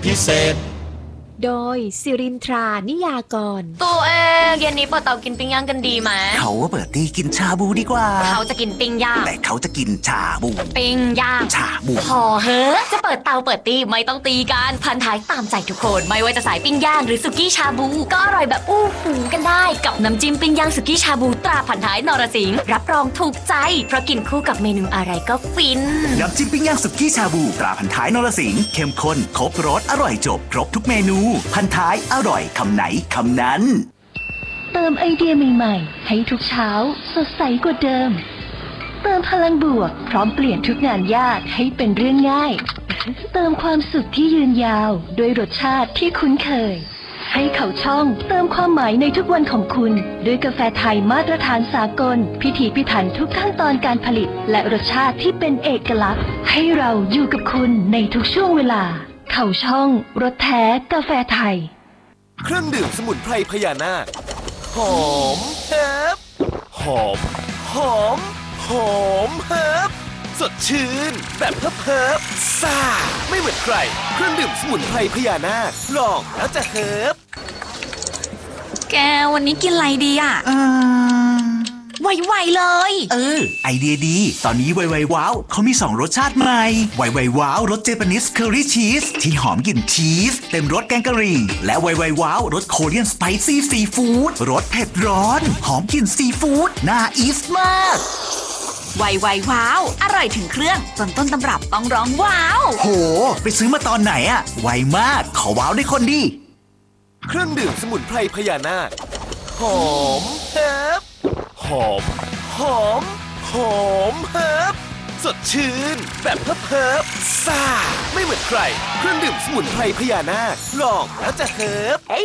พิเศษโดยสิรินทรานิยากรตัวเองเย็นนี้เปิดเตากินปิ้งย่างกันดีไหมเขาเปิดตีกินชาบูดีกว่าเขาจะกินปิ้งย่างแต่เขาจะกินชาบูปิ้งย่างชาบูพอเฮ้อจะเปิดเตาเปิดตีไม่ต้องตีกันพันท้ายตามใจทุกคนไม่ว่าจะสายปิ้งย่างหรือสุกี้ชาบูก็อร่อยแบบอู้หูกันได้กับน้ำจิ้มปิ้งย่างสุกี้ชาบูตราพันท้ายนรสิงห์รับรองถูกใจเพราะกินคู่กับเมนูอะไรก็ฟินน้ำจิ้มปิ้งย่างสุกี้ชาบูตราพันท้ายนรสิงห์เข้มข้นครบรสอร่อยจบครบทุกเมนูพันท้ายอร่อยคำไหนคำนั้นเติมไอเดียใหม่ๆให้ทุกเช้าสดใสกว่าเดิมเติมพลังบวกพร้อมเปลี่ยนทุกงานยากให้เป็นเรื่องง่ายเติมความสุขที่ยืนยาวด้วยรสชาติที่คุ้นเคยให้เขาช่องเติมความหมายในทุกวันของคุณด้วยกาแฟไทยมาตรฐานสากลพิถีพิถันทุกขั้นตอนการผลิตและรสชาติที่เป็นเอกลักษณ์ให้เราอยู่กับคุณในทุกช่วงเวลาเขาช่องรสแท้กาแฟไทยเครื่องดื่มสมุนไพรพญานาคหอมเฮิบหอมหอมหอมเฮิบสดชื่นแบบเฮิบซ่าไม่เหมือนใครเครื่องดื่มสมุนไพรพญานาคลองแล้วจะเฮิบแกวันนี้กินอะไรดีอ่ะไวๆเลยไอเดียดีตอนนี้ไวๆว้าวเขามี2รสชาติใหม่ไวๆว้าวรสเจแปนิสเคอรี่ชีสที่หอมกลิ่นชีสเต็มรสแกงกะหรี่และไวๆว้าวรสโคเรียนสไปซี่ซีฟู้ดรสเผ็ดร้อนหอมกลิ่นซีฟู้ดน่าอีสมากไวว้าวอร่อยถึงเครื่องจนต้นตำรับต้องร้องว้าวโหไปซื้อมาตอนไหนอะไวมากขอว้าวได้คนดีเครื่องดื่มสมุนไพรพญานาคหอมเฮิบหอมหอมหอมเฮิบสดชื่นแบบเฮิบซ่าไม่เหมือนใครเครื่องดื่มสมุนไพรพญานาคลองแล้วจะเฮิบ